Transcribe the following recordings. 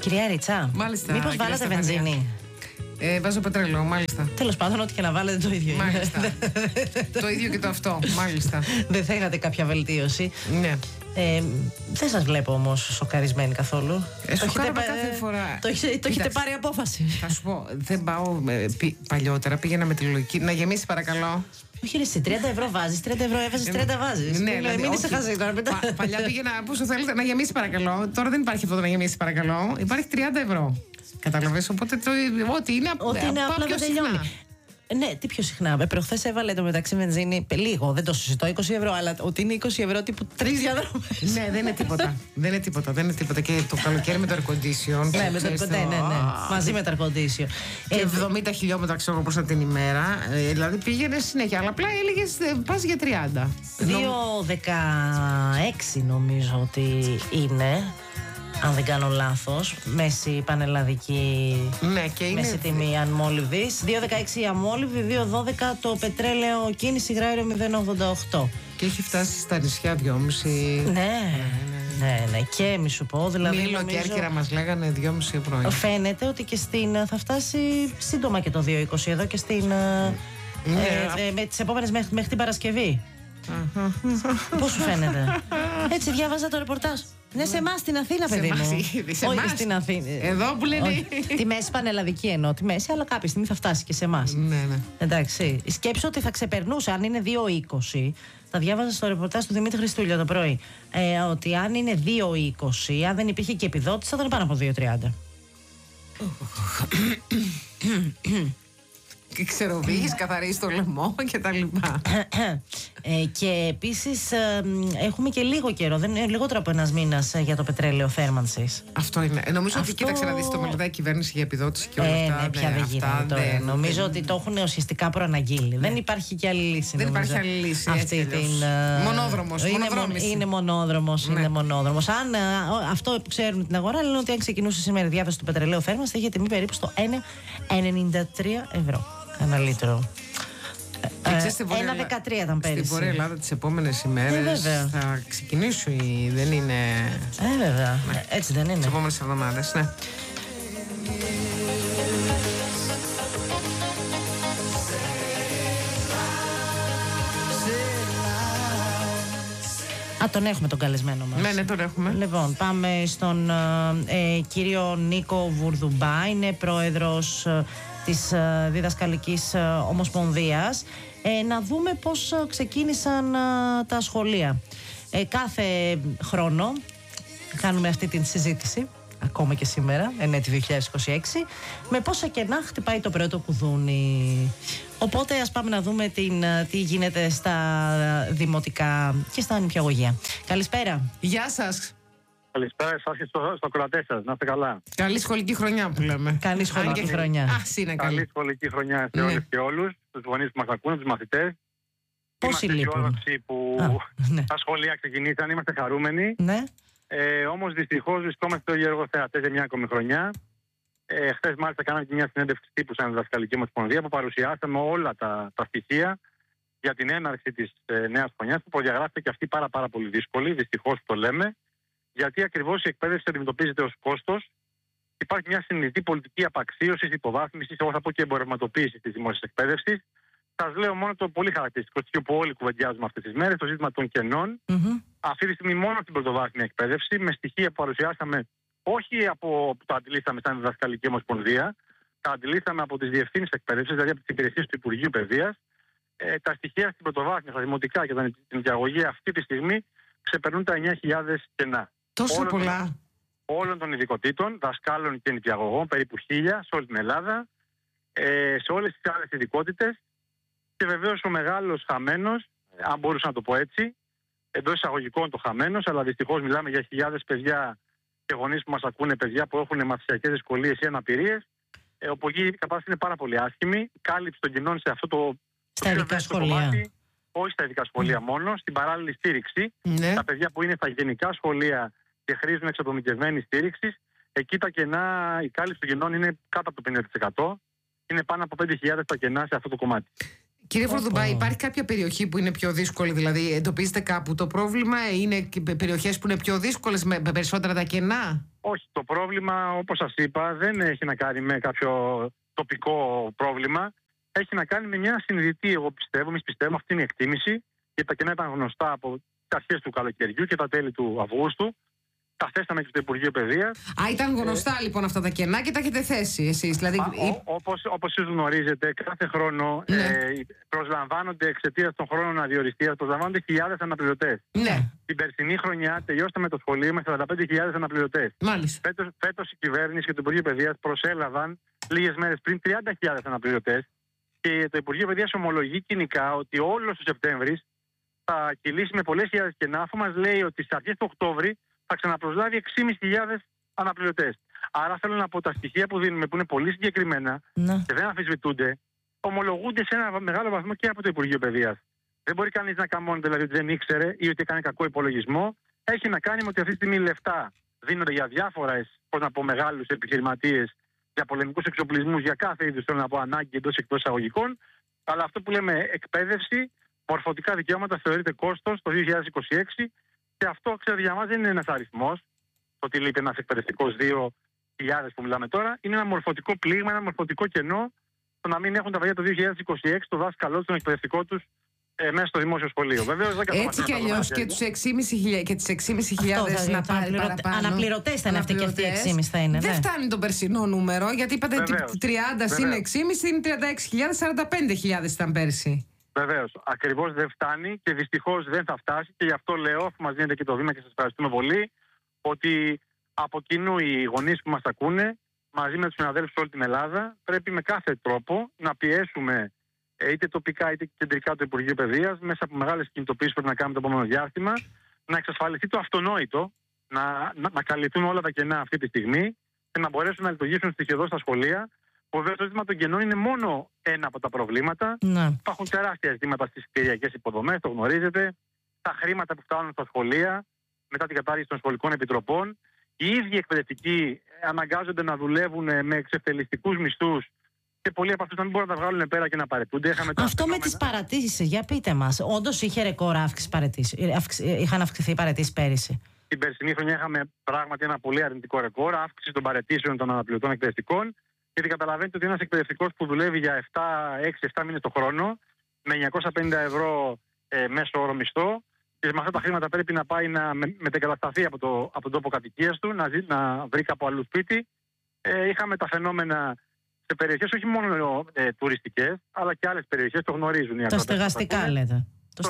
Κυρία Ρίτσα, Μάλιστα. μήπως βάλατε βενζίνη? Βάζω πετρέλαιο, μάλιστα. Τέλος πάντων, ό,τι και να βάλετε το ίδιο. Μάλιστα. Το ίδιο και το αυτό, μάλιστα. Δεν θα είχατε κάποια βελτίωση. Ναι. Δεν σας βλέπω όμως σοκαρισμένοι καθόλου. Σοκάρομαι κάθε φορά. Το έχετε πάρει απόφαση. Θα σου πω, δεν πάω. Παλιότερα πήγαινα με τη λογική. Να γεμίσει, παρακαλώ. Όχι, ρε, εσύ 30 ευρώ βάζεις, 30 ευρώ έβαζες, 30 βάζεις. Ναι, δηλαδή, μην είσαι χαζή τώρα. Παλιά πήγαινα, πόσο θέλετε, να γεμίσει, παρακαλώ. Τώρα δεν υπάρχει αυτό το να γεμίσει, παρακαλώ. Υπάρχει 30 ευρώ. Καταλαβαίνεις, οπότε ό,τι είναι απλά δεν τελειώνει. Ναι, τι πιο συχνά. Προχθές έβαλε το μεταξύ βενζίνη λίγο, δεν το συζητώ, 20 ευρώ, αλλά ότι είναι 20 ευρώ τύπου 3 διαδρομές. Ναι, δεν είναι τίποτα. Και το καλοκαίρι με το air condition. Ναι, ναι. Μαζί με το air condition. Και 70 χιλιόμετρα, ξέρω εγώ, προς την ημέρα. Δηλαδή πήγαινε συνέχεια. Αλλά απλά έλεγες πας για 30. 2,16 νομίζω ότι είναι. Αν δεν κάνω λάθος, μέση πανελλαδική, ναι, και είναι μέση τιμή αμμόλυβης. 2,16 η αμμόλυβη, 2,12 το πετρέλαιο κίνηση γράριο 0,88. Και έχει φτάσει στα νησιά 2,5. Ναι. Και μη σου πω, δηλαδή. Μήλο και Έρκυρα μας λέγανε 2,5 ευρώ. Φαίνεται ότι και θα φτάσει σύντομα και το 2,20 εδώ και στην. Με τις επόμενες μέχρι την Παρασκευή. Πώς σου φαίνεται? Έτσι διάβαζα το ρεπορτάζ. Ναι, σε εμάς στην Αθήνα, παιδί μου. Όχι στην Αθήνα. Εδώ που λένε. Τη μέση πανελλαδική εννοώ, τη μέση, αλλά κάποια στιγμή θα φτάσει και σε εμάς. Ναι. Εντάξει. Σκέψου ότι θα ξεπερνούσε, αν είναι 2,20. Τα διάβαζα στο ρεπορτάζ του Δημήτρη Χριστούλια το πρωί. Ότι αν είναι 2,20, αν δεν υπήρχε και επιδότηση, θα ήταν πάνω από 2,30. Και ξεροβήγεις, καθαρίζεις το λαιμό και τα λοιπά. Και επίσης έχουμε και λίγο καιρό, δεν είναι λιγότερο από ένας μήνας για το πετρέλαιο θέρμανσης. Αυτό είναι. Νομίζω ότι κοίταξε να δεις, το μελετάει η κυβέρνηση για επιδότηση και όλα αυτά. Ναι, πια δεν γίνεται τώρα. Νομίζω ότι το έχουν ουσιαστικά προαναγγείλει. Δεν υπάρχει και άλλη λύση. Δεν υπάρχει άλλη λύση. Μονόδρομος. Είναι μονόδρομος. Αν αυτό που ξέρουν την αγορά λένε ότι αν ξεκινούσε σήμερα η διάθεση του πετρελαίου θέρμανσης θα είχε τιμή περίπου στο 1,93 ευρώ. Ένα λίτρο. 1,13 ήταν πέρυσι. Στην Βόρεια Ελλάδα τις επόμενες ημέρες θα ξεκινήσει, δεν είναι. Βέβαια. Ναι. Έτσι δεν είναι. Τις επόμενες εβδομάδες, ναι. Τον έχουμε τον καλεσμένο μας. Ναι, τον έχουμε. Λοιπόν, πάμε στον κύριο Νίκο Βουρδουμπά. Είναι πρόεδρος της Διδασκαλικής Ομοσπονδίας. Να δούμε πώς ξεκίνησαν τα σχολεία. Κάθε χρόνο κάνουμε αυτή την συζήτηση, ακόμα και σήμερα, εν έτη 2026, με πόσα κενά χτυπάει το πρώτο κουδούνι. Οπότε ας πάμε να δούμε τι γίνεται στα δημοτικά και στα νηπιαγωγεία. Καλησπέρα. Γεια σας. Καλησπέρα εσάς και στο κρατέ σας. Να είστε καλά. Καλή σχολική χρονιά που λέμε. Καλή σχολική χρονιά. Καλή σχολική χρονιά σε όλες και όλους. Τους γονείς που μας ακούνε, τους μαθητές. Πόσοι λείπουν? Είμαστε που τα σχολεία ξεκινήσαν, είμαστε χαρούμενοι. Ναι. Όμως δυστυχώς βρισκόμαστε όλοι εργοθεατές για μια ακόμη χρονιά. Χθες μάλιστα κάναμε και μια συνέντευξη τύπου σαν Διδασκαλική Ομοσπονδία που παρουσιάσαμε όλα τα στοιχεία για την έναρξη της νέας χρονιάς που προδιαγράφεται και αυτή πάρα πολύ δύσκολη. Δυστυχώς το λέμε. Γιατί ακριβώς η εκπαίδευση αντιμετωπίζεται ως κόστος. Υπάρχει μια συνειδητή πολιτική απαξίωση, υποβάθμιση, εγώ θα πω και εμπορευματοποίηση της δημόσιας εκπαίδευσης. Σας λέω μόνο το πολύ χαρακτηριστικό στοιχείο που όλοι κουβεντιάζουμε αυτές τις μέρες, το ζήτημα των κενών. Αυτή τη στιγμή μόνο στην πρωτοβάθμια εκπαίδευση, με στοιχεία που παρουσιάσαμε όχι από που τα αντιλήσαμε σαν Διδασκαλική Ομοσπονδία, τα αντιλήσαμε από τις διευθύνσεις εκπαίδευσης, δηλαδή από τις υπηρεσίες του Υπουργείου Παιδείας. Τα στοιχεία στην πρωτοβάθμια, στα δημοτικά και την νηπιαγωγεία αυτή τη στιγμή ξεπερνούν τα 9.000 κενά. Τόσο πολλά. Όλων των ειδικοτήτων, δασκάλων και νηπιαγωγών, περίπου 1.000 σε όλη την Ελλάδα, σε όλες τις άλλες ειδικότητες. Και βεβαίως ο μεγάλος χαμένος, αν μπορούσα να το πω έτσι, εντός εισαγωγικών το χαμένος, αλλά δυστυχώς μιλάμε για χιλιάδες παιδιά και γονείς που μας ακούνε, παιδιά που έχουν μαθησιακές δυσκολίες ή αναπηρίες, όπου εκεί η κατάσταση είναι πάρα πολύ άσχημη. Η κάλυψη των κοινών σε αυτό το. Στα ειδικά σχολεία. Όχι στα ειδικά σχολεία μόνο, στην παράλληλη στήριξη. Ναι. Τα παιδιά που είναι στα γενικά σχολεία και χρήζουν εξατομικευμένη στήριξη, εκεί τα κενά, η κάλυψη των κενών είναι κάτω από το 50%. Είναι πάνω από 5.000 τα κενά σε αυτό το κομμάτι. Κύριε Βουρδουμπά, υπάρχει κάποια περιοχή που είναι πιο δύσκολη, δηλαδή εντοπίζετε κάπου το πρόβλημα, είναι περιοχές που είναι πιο δύσκολες με περισσότερα τα κενά? Όχι, το πρόβλημα, όπως σας είπα, δεν έχει να κάνει με κάποιο τοπικό πρόβλημα. Έχει να κάνει με μια συνειδητή, εμείς πιστεύουμε, αυτή είναι η εκτίμηση, και τα κενά ήταν γνωστά από τις αρχές του καλοκαιριού και τα τέλη του Αυγούστου. Τα θέσαμε και στο Υπουργείο Παιδείας. Ήταν γνωστά λοιπόν αυτά τα κενά και τα έχετε θέσει εσείς. Δηλαδή... Όπως εσείς γνωρίζετε, κάθε χρόνο προσλαμβάνονται εξαιτίας των χρόνων αδιοριστίας, προσλαμβάνονται χιλιάδες αναπληρωτές. Ναι. Την περσινή χρονιά τελειώσαμε το σχολείο με 45.000 αναπληρωτές. Μάλιστα. Φέτος η κυβέρνηση και το Υπουργείο Παιδείας προσέλαβαν λίγες μέρες πριν 30.000 αναπληρωτές και το Υπουργείο Παιδείας ομολογεί κοινικά ότι όλος ο Σεπτέμβρης θα κυλήσει με πολλές χιλιάδες κενά, αφού μας λέει ότι στις αρχές του Οκτώβρη θα ξαναπροσλάβει 6.500 αναπληρωτές. Άρα θέλω να πω, τα στοιχεία που δίνουμε, που είναι πολύ συγκεκριμένα και δεν αμφισβητούνται, ομολογούνται σε ένα μεγάλο βαθμό και από το Υπουργείο Παιδείας. Δεν μπορεί κανείς να καμώνεται δηλαδή ότι δεν ήξερε ή ότι έκανε κακό υπολογισμό. Έχει να κάνει με ότι αυτή τη στιγμή λεφτά δίνονται για διάφορες, μεγάλους επιχειρηματίες, για πολεμικούς εξοπλισμούς, για κάθε είδους, θέλω να πω, ανάγκη εντός εκτός εισαγωγικών. Αλλά αυτό που λέμε εκπαίδευση, μορφωτικά δικαιώματα θεωρείται κόστος το 2026. Και αυτό, διαβάζει, δεν είναι ένας αριθμός. Το ότι λείπει ένας εκπαιδευτικός 2.000 που μιλάμε τώρα, είναι ένα μορφωτικό πλήγμα, ένα μορφωτικό κενό, το να μην έχουν τα παιδιά το 2026 το δάσκαλό, τον εκπαιδευτικό τους μέσα στο δημόσιο σχολείο. Βεβαίως, δεν έτσι κι αλλιώς και τις 6.500 να πάρει παραπάνω. Αναπληρωτές θα είναι αυτοί και αυτοί οι 6.500 θα είναι. Δεν φτάνει το περσινό νούμερο, γιατί είπατε 30 συν 6.500 είναι 36.000, 45.000 ήταν πέρσι. Βεβαίως, ακριβώς δεν φτάνει και δυστυχώς δεν θα φτάσει, και γι' αυτό λέω, αφού μας δίνετε και το βήμα και σας ευχαριστούμε πολύ, ότι από κοινού οι γονείς που μας ακούνε, μαζί με τους συναδέλφους όλη την Ελλάδα, πρέπει με κάθε τρόπο να πιέσουμε είτε τοπικά είτε κεντρικά το Υπουργείο Παιδείας, μέσα από μεγάλες κινητοποιήσεις που πρέπει να κάνουμε το επόμενο διάστημα, να εξασφαλιστεί το αυτονόητο, να καλυφθούν όλα τα κενά αυτή τη στιγμή και να μπορέσουν να λειτουργήσουν στοιχειοδός στα σχολεία. Βέβαια, το ζήτημα των κενών είναι μόνο ένα από τα προβλήματα. Υπάρχουν τεράστια ζητήματα στις κτηριακές υποδομές, το γνωρίζετε. Τα χρήματα που φτάνουν στα σχολεία μετά την κατάργηση των σχολικών επιτροπών. Οι ίδιοι εκπαιδευτικοί αναγκάζονται να δουλεύουν με εξευτελιστικούς μισθούς και πολλοί από αυτούς να μην μπορούν να τα βγάλουν πέρα και να παρετούνται. Αυτό με τις παρατήσεις, για πείτε μας. Όντως είχε ρεκόρ είχαν αυξηθεί οι παρετήσεις πέρυσι? Την περσινή χρονιά είχαμε πράγματι ένα πολύ αρνητικό ρεκόρ, αύξηση των παρετήσεων των αναπληρωτών εκπαιδευτικών. Γιατί καταλαβαίνετε ότι ένας εκπαιδευτικός που δουλεύει για 6-7 μήνες το χρόνο, με 950 ευρώ μέσο όρο μισθό, και με αυτά τα χρήματα πρέπει να πάει να μετεγκατασταθεί από τον τόπο κατοικίας του, να βρει κάπου αλλού σπίτι. Είχαμε τα φαινόμενα σε περιοχές όχι μόνο τουριστικές, αλλά και άλλες περιοχές, το γνωρίζουν. Τα στεγαστικά λέτε.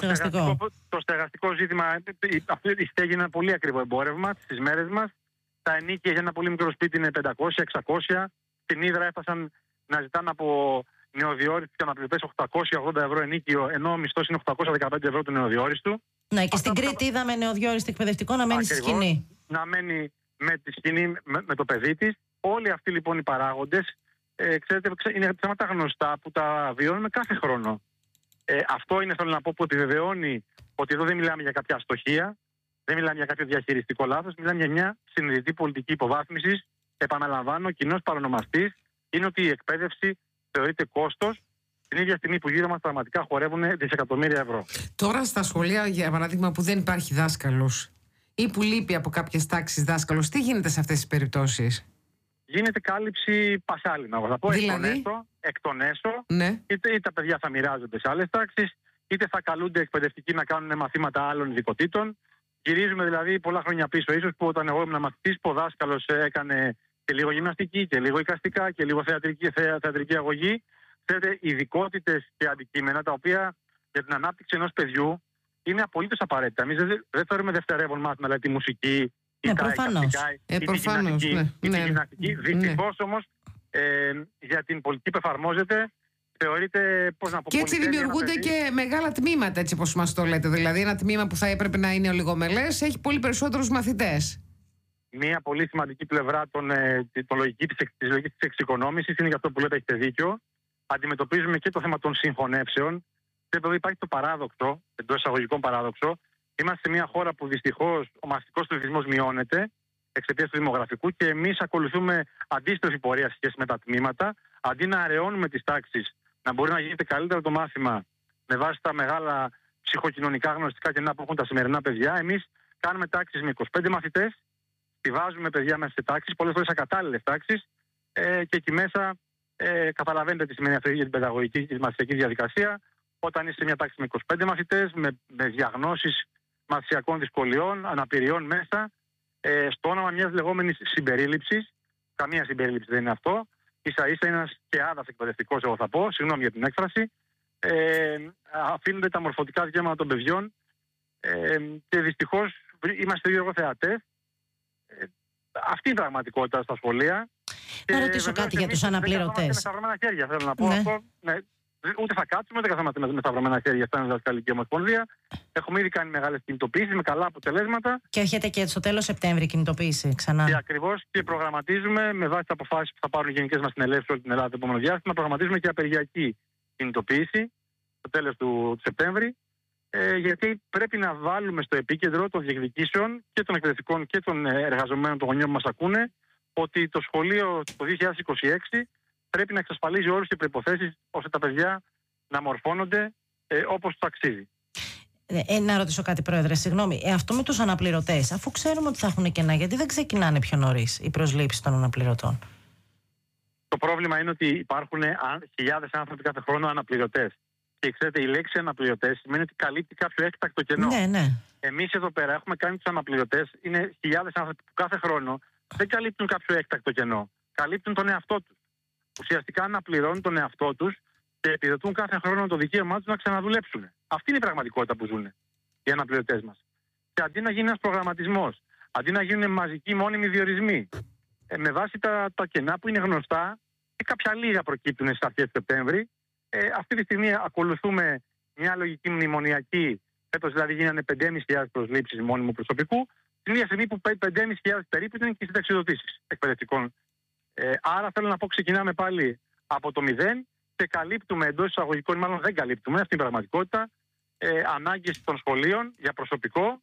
Το στεγαστικό ζήτημα, η στέγη είναι ένα πολύ ακριβό εμπόρευμα στις μέρες μας. Τα ενίκια για ένα πολύ μικρό σπίτι είναι 500-600. Στην Ύδρα έφτασαν να ζητάνε από νεοδιόριστους και αναπληρωτές 880 ευρώ ενίκιο, ενώ ο μισθός είναι 815 ευρώ του νεοδιόριστου. Ναι, και στην Κρήτη είδαμε νεοδιόριστη εκπαιδευτικό να μένει στη σκηνή. Να μένει με τη σκηνή, με το παιδί της. Όλοι αυτοί λοιπόν οι παράγοντες, ξέρετε, είναι θέματα γνωστά που τα βιώνουμε κάθε χρόνο. Αυτό είναι, θέλω να πω, που επιβεβαιώνει ότι εδώ δεν μιλάμε για κάποια αστοχία, δεν μιλάμε για κάποιο διαχειριστικό λάθος, μιλάμε για μια συνειδητή πολιτική υποβάθμιση. Επαναλαμβάνω, ο κοινός παρονομαστής είναι ότι η εκπαίδευση θεωρείται κόστος την ίδια στιγμή που γύρω μας πραγματικά χορεύουν δισεκατομμύρια ευρώ. Τώρα στα σχολεία, για παράδειγμα, που δεν υπάρχει δάσκαλος ή που λείπει από κάποιες τάξεις δάσκαλος, τι γίνεται σε αυτές τις περιπτώσεις? Γίνεται κάλυψη πασάλινα. Θα πω δηλαδή? εκ των έσω, ναι. είτε τα παιδιά θα μοιράζονται σε άλλες τάξεις, είτε θα καλούνται εκπαιδευτικοί να κάνουν μαθήματα άλλων ειδικοτήτων. Γυρίζουμε δηλαδή πολλά χρόνια πίσω, ίσως που όταν εγώ ήμουν μαθητής, που ο δάσκαλος έκανε και λίγο γυμναστική και λίγο εικαστικά και λίγο θεατρική αγωγή. Ξέρετε, ειδικότητες και αντικείμενα τα οποία για την ανάπτυξη ενός παιδιού είναι απολύτως απαραίτητα. Εμείς δεν θεωρούμε δευτερεύον μάθημα, δηλαδή τη μουσική ή τα εικαστικά ή τη γυμναστική. Δυστυχώς όμως για την πολιτική που εφαρμόζεται θεωρείται, πώς να πω, και έτσι δημιουργούνται και μεγάλα τμήματα, έτσι όπως μας το λέτε. Δηλαδή ένα τμήμα που θα έπρεπε να είναι ολιγομελές έχει πολύ περισσότερους μαθητές. Μία πολύ σημαντική πλευρά της λογικής της εξοικονόμησης είναι για αυτό που λέτε, έχετε δίκιο. Αντιμετωπίζουμε και το θέμα των συγχωνεύσεων. Εδώ υπάρχει το παράδοξο, εντός εισαγωγικών παράδοξο. Είμαστε σε μια χώρα που δυστυχώς ο μαθητικός πληθυσμός μειώνεται εξαιτίας του δημογραφικού και εμείς ακολουθούμε αντίστροφη πορεία σε σχέση με τα τμήματα. Αντί να αραιώνουμε τις τάξεις, να μπορεί να γίνεται καλύτερο το μάθημα με βάση τα μεγάλα ψυχοκοινωνικά γνωστικά κενά που έχουν τα σημερινά παιδιά, εμείς κάνουμε τάξεις με 25 μαθητές Τη βάζουμε παιδιά μέσα σε τάξεις, πολλές φορές ακατάλληλες τάξεις, και εκεί μέσα καταλαβαίνετε τι σημαίνει αυτό για την παιδαγωγική και τη μαθησιακή διαδικασία. Όταν είσαι σε μια τάξη με 25 μαθητές, με διαγνώσεις μαθησιακών δυσκολιών, αναπηριών μέσα, στο όνομα μιας λεγόμενης συμπερίληψης, καμία συμπερίληψη δεν είναι αυτό, ίσα-ίσα είναι ένας σκεάδας εκπαιδευτικός, εγώ θα πω, συγγνώμη για την έκφραση, αφήνονται τα μορφωτικά δικαιώματα των παιδιών, και δυστυχώς είμαστε δύο εργοθεατές. Αυτή είναι η πραγματικότητα στα σχολεία. Να ρωτήσω κάτι για τους αναπληρωτές. Με σταυρωμένα χέρια, θέλω να πω αυτό. Ναι. Ούτε θα κάτσουμε, ούτε καθόμαστε με σταυρωμένα χέρια στην Διδασκαλική Ομοσπονδία. Έχουμε ήδη κάνει μεγάλες κινητοποιήσεις με καλά αποτελέσματα. Και έχετε και στο τέλος Σεπτέμβρη κινητοποίηση ξανά. Και ακριβώς, και προγραμματίζουμε με βάση τις αποφάσεις που θα πάρουν οι γενικές μας συνελεύσεις όλη την Ελλάδα το επόμενο διάστημα. Προγραμματίζουμε και απεργιακή κινητοποίηση στο τέλος του Σεπτέμβρη. Γιατί πρέπει να βάλουμε στο επίκεντρο των διεκδικήσεων και των εκπαιδευτικών και των εργαζομένων των γονιών που μας ακούνε ότι το σχολείο το 2026 πρέπει να εξασφαλίζει όρους και προϋποθέσεις ώστε τα παιδιά να μορφώνονται όπως τους αξίζει. Να ρωτήσω κάτι, Πρόεδρε, συγγνώμη. Αυτό με τους αναπληρωτές, αφού ξέρουμε ότι θα έχουν κενά, γιατί δεν ξεκινάνε πιο νωρίς οι προσλήψεις των αναπληρωτών? Το πρόβλημα είναι ότι υπάρχουν χιλιάδες άνθρωποι κάθε χρόνο αναπληρωτές. Και ξέρετε, η λέξη αναπληρωτές σημαίνει ότι καλύπτει κάποιο έκτακτο κενό. Ναι. Εμείς εδώ πέρα έχουμε κάνει τους αναπληρωτές, είναι χιλιάδες άνθρωποι που κάθε χρόνο δεν καλύπτουν κάποιο έκτακτο κενό. Καλύπτουν τον εαυτό τους. Ουσιαστικά αναπληρώνουν τον εαυτό τους και επιδοτούν κάθε χρόνο το δικαίωμά τους να ξαναδουλέψουν. Αυτή είναι η πραγματικότητα που ζουν οι αναπληρωτές μας. Και αντί να γίνει ένας προγραμματισμός, αντί να γίνουν μαζικοί μόνιμοι διορισμοί, με βάση τα κενά που είναι γνωστά και κάποια λίγα προκύπτουν στις αρχές Σεπτέμβρη, αυτή τη στιγμή ακολουθούμε μια λογική μνημονιακή. Φέτος δηλαδή γίνανε 5.500 προσλήψεις μόνιμου προσωπικού, την ίδια στιγμή που 5.500 περίπου είναι και οι συνταξιδοτήσεις εκπαιδευτικών. Άρα θέλω να πω, ξεκινάμε πάλι από το 0 και καλύπτουμε εντός εισαγωγικών, μάλλον δεν καλύπτουμε, αυτή είναι η πραγματικότητα, ανάγκες των σχολείων για προσωπικό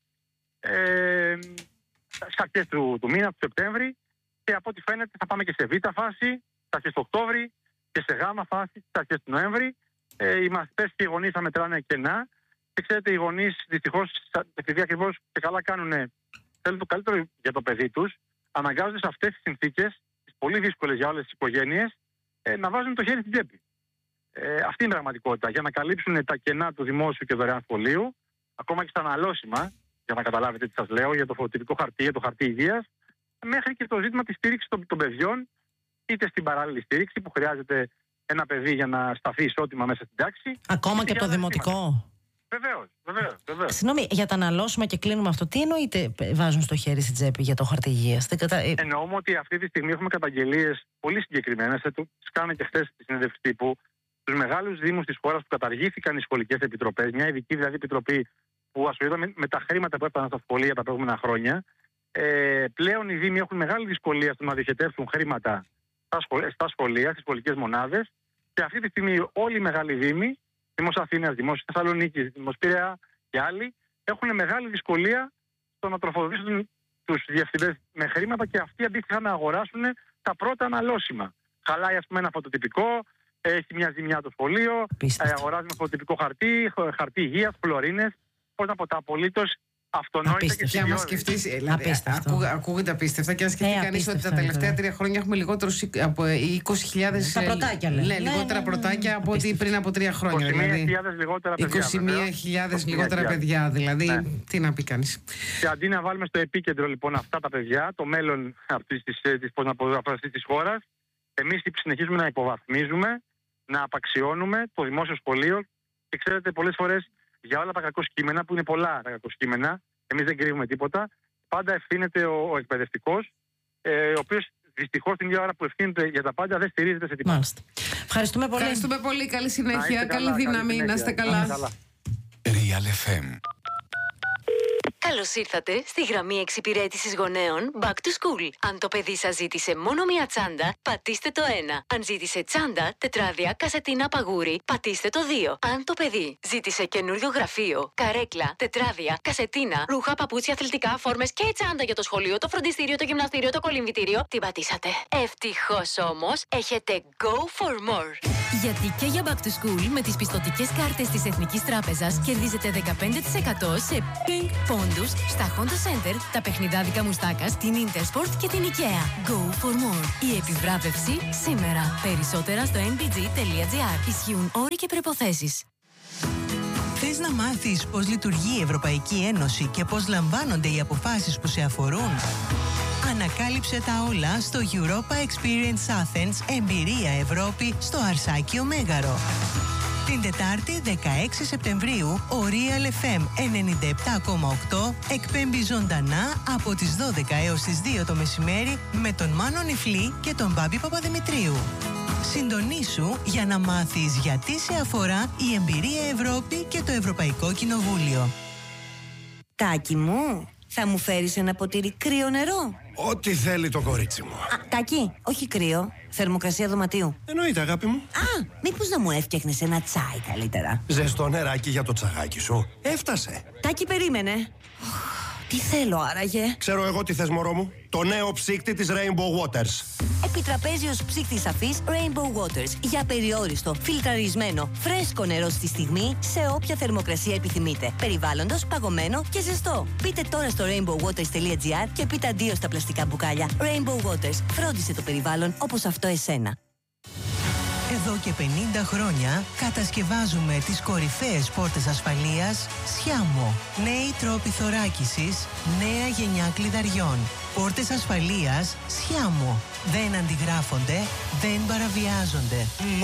στις αρχές του μήνα, του Σεπτέμβρη, και από ό,τι φαίνεται θα πάμε και σε β' φάση, στις αρχές του Οκτώβρη, και σε γ' φάση στις αρχές του Νοέμβρη. Οι μαθητές και οι γονείς θα μετράνε κενά. Και ξέρετε, οι γονείς δυστυχώς, επειδή ακριβώς και καλά θέλουν το καλύτερο για το παιδί τους, αναγκάζονται σε αυτές τις συνθήκες, τις πολύ δύσκολες για όλες τις οικογένειες, να βάζουν το χέρι στην τσέπη. Αυτή είναι η πραγματικότητα. Για να καλύψουν τα κενά του δημόσιου και δωρεάν σχολείου, ακόμα και στα αναλώσιμα, για να καταλάβετε τι σας λέω, για το φωτοτυπικό χαρτί, για το χαρτί υγείας, μέχρι και το ζήτημα της στήριξης των παιδιών, είτε στην παράλληλη στήριξη που χρειάζεται ένα παιδί για να σταθεί ισότιμα μέσα στην τάξη. Ακόμα και το δημοτικό. Βεβαίως. Συγγνώμη, για τα αναλώσιμα και κλείνουμε αυτό, τι εννοείται βάζουν στο χέρι στην τσέπη για το χαρτί υγείας? Εννοούμε ότι αυτή τη στιγμή έχουμε καταγγελίες πολύ συγκεκριμένες. Τις κάναμε και χθες στη συνέντευξη τύπου. Στους μεγάλους δήμους της χώρας που καταργήθηκαν οι σχολικές επιτροπές, μια ειδική δηλαδή επιτροπή που ασχολείται με τα χρήματα που έπαιρναν στα σχολεία τα προηγούμενα χρόνια. Πλέον οι δήμοι έχουν μεγάλη δυσκολία στο να διοχετεύσουν χρήματα στα σχολεία, στις σχολικές μονάδες, και αυτή τη στιγμή όλοι οι μεγάλοι δήμοι, Δήμος Αθήνας, Δημόσιος Θεσσαλονίκης, Δήμος Πειραιά και άλλοι, έχουν μεγάλη δυσκολία στο να τροφοδοτήσουν τους διευθυντές με χρήματα και αυτοί αντίστοιχα να αγοράσουν τα πρώτα αναλώσιμα. Χαλάει, ας πούμε, ένα φωτοτυπικό, έχει μια ζημιά το σχολείο, αγοράζουμε φωτοτυπικό χαρτί υγείας, χλωρίνες, πώς να πω, τα απολύτως αυτονόητα και άμα σκεφτείς, ακούγεται απίστευτα, και αν σκεφτεί κανείς ότι τα τελευταία 3 χρόνια έχουμε λιγότερους από 20.000 τα πρωτάκια, λιγότερα πρωτάκια από ό,τι πριν από 3 χρόνια. 21.000 λιγότερα παιδιά. 21.000 λιγότερα παιδιά, δηλαδή τι να πει κανείς. Και αντί να βάλουμε στο επίκεντρο λοιπόν αυτά τα παιδιά, το μέλλον αυτής της χώρας, εμείς συνεχίζουμε να υποβαθμίζουμε, να απαξιώνουμε το δημόσιο σχολείο, και ξέρετε, πολλές φορές για όλα τα κακοσκήμενα, που είναι πολλά τα κακοσκήμενα, εμείς δεν κρύβουμε τίποτα, πάντα ευθύνεται ο εκπαιδευτικός, ο οποίος δυστυχώς την ίδια ώρα που ευθύνεται για τα πάντα δεν στηρίζεται σε τίποτα. Μάλιστα. Ευχαριστούμε πολύ. Καλή συνέχεια, καλή δύναμη, να είστε καλά. Real FM. Καλώς ήρθατε στη γραμμή εξυπηρέτησης γονέων Back to School. Αν το παιδί σας ζήτησε μόνο μία τσάντα, πατήστε το 1. Αν ζήτησε τσάντα, τετράδια, κασετίνα, παγούρι, πατήστε το 2. Αν το παιδί ζήτησε καινούριο γραφείο, καρέκλα, τετράδια, κασετίνα, ρούχα, παπούτσια, αθλητικά, φόρμες και τσάντα για το σχολείο, το φροντιστήριο, το γυμναστήριο, το κολυμβητήριο, την πατήσατε. Ευτυχώς όμως, έχετε Go for More. Γιατί και για Back to School με τις πιστωτικές κάρτες της Εθνικής Τράπεζας κερδίζετε 15% σε ping πόντους τους στα Honda Center, τα παιχνιδάδικα Μουστάκας, την Intersport και την IKEA. Go for more. Η επιβράβευση σήμερα. Περισσότερα στο nbg.gr. Ισχύουν όροι και προϋποθέσεις. Θες να μάθεις πώς λειτουργεί η Ευρωπαϊκή Ένωση και πώς λαμβάνονται οι αποφάσεις που σε αφορούν? Ανακάλυψε τα όλα στο Europa Experience Athens Εμπειρία Ευρώπη στο Αρσάκιο Μέγαρο. Την Τετάρτη 16 Σεπτεμβρίου ο Real FM 97,8 εκπέμπει ζωντανά από τις 12 έως τις 2 το μεσημέρι με τον Μάνο Νιφλή και τον Μπάμπη Παπαδημητρίου. Συντονίσου για να μάθεις γιατί σε αφορά η Εμπειρία Ευρώπη και το Ευρωπαϊκό Κοινοβούλιο. Τάκη μου, θα μου φέρεις ένα ποτήρι κρύο νερό? Ό,τι θέλει το κορίτσι μου. Τάκη, όχι κρύο, θερμοκρασία δωματίου. Εννοείται, αγάπη μου. Μήπως να μου έφτιαχνες ένα τσάι καλύτερα? Ζεστό νεράκι για το τσαγάκι σου. Έφτασε. Τάκη, περίμενε. Τι θέλω άραγε? Ξέρω εγώ τι θες, μωρό μου. Το νέο ψύκτη της Rainbow Waters. Επιτραπέζιος ψύκτης αφής Rainbow Waters. Για περιόριστο, φιλτραρισμένο, φρέσκο νερό στη στιγμή, σε όποια θερμοκρασία επιθυμείτε. Περιβάλλοντος, παγωμένο και ζεστό. Μπείτε τώρα στο rainbowwaters.gr και πείτε αντίο στα πλαστικά μπουκάλια. Rainbow Waters. Φρόντισε το περιβάλλον όπως αυτό εσένα. Εδώ και 50 χρόνια κατασκευάζουμε τις κορυφαίες πόρτες ασφαλείας Sciamo. Νέοι τρόποι θωράκισης, νέα γενιά κλειδαριών. Πόρτες ασφαλείας Sciamo. Δεν αντιγράφονται, δεν παραβιάζονται.